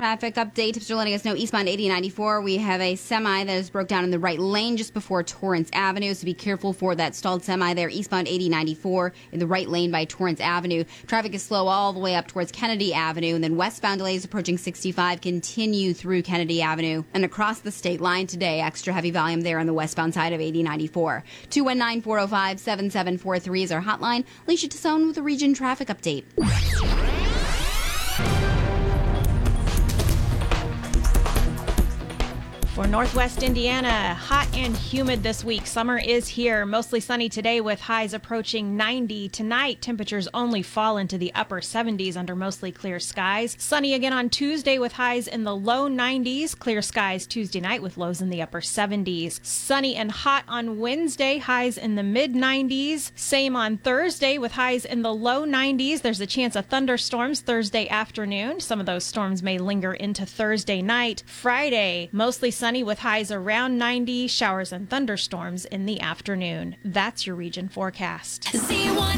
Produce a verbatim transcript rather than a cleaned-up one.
traffic update. Tips are letting us know eastbound eighty ninety-four. We have a semi that is broke down in the right lane just before Torrance Avenue. So be careful for that stalled semi there. Eastbound eighty ninety-four in the right lane by Torrance Avenue. Traffic is slow all the way up towards Kennedy Avenue. And then westbound delays approaching sixty-five continue through Kennedy Avenue and across the state line today. Extra heavy volume there on the westbound side of eighty ninety-four. two one nine, four oh five, seven seven four three is our hotline. Alicia Tassone with a region traffic update. For Northwest Indiana, hot and humid this week. Summer is here. Mostly sunny today with highs approaching ninety. Tonight, temperatures only fall into the upper seventies under mostly clear skies. Sunny again on Tuesday with highs in the low nineties. Clear skies Tuesday night with lows in the upper seventies. Sunny and hot on Wednesday, highs in the mid nineties. Same on Thursday with highs in the low nineties. There's a chance of thunderstorms Thursday afternoon. Some of those storms may linger into Thursday night. Friday, mostly sunny. Sunny with highs around ninety, showers and thunderstorms in the afternoon. That's your region forecast.